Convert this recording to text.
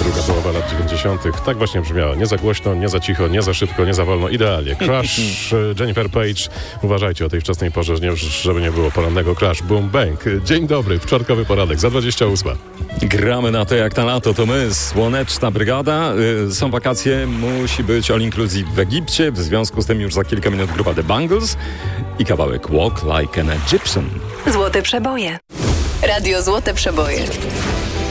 druga połowa lat 90. Tak właśnie brzmiała. Nie za głośno, nie za cicho, nie za szybko, nie za wolno. Idealnie. Crash, Jennifer Page. Uważajcie o tej wczesnej porze, żeby nie było porannego crash, boom, bang. Dzień dobry, wczortkowy poranek, za 28. Gramy na to jak na lato, to my, Słoneczna Brygada. Są wakacje, musi być all inclusive w Egipcie. W związku z tym już za kilka minut grupa The Bangles i kawałek Walk Like an Egyptian. Złote przeboje. Radio Złote Przeboje.